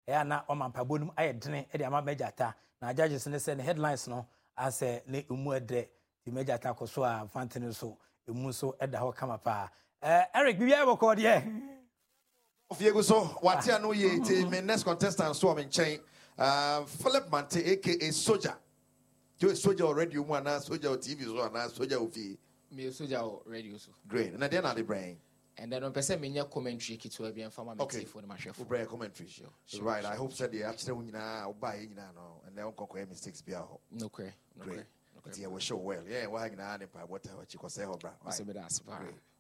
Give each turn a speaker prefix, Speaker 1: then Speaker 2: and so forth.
Speaker 1: na ɔma mpabonum ayɛ dene de ama Mejata na judges ne sɛ ne headlines no asɛ ne emu ɛdɛ ti Mejata kɔ so a fantene so emu so ɛda hɔ kama pa Eric bibia ɛwɔ kɔ deɛ
Speaker 2: Fiegu so what ya no ye my next contestant so I'm in chain Philip Mante aka Soldier. You a soldier already you want na soldier TV so na soldier of
Speaker 3: me a soldier radio so.
Speaker 2: Great. And then the brain.
Speaker 3: And then on person me commentary kit to be inform me for my chef.
Speaker 2: Brain commentary. Right. I hope said the actually na buy no and then uncle mistakes be out.
Speaker 3: No cray.
Speaker 2: Yeah, we show well. Yeah, why na what you say, bra.
Speaker 3: Right.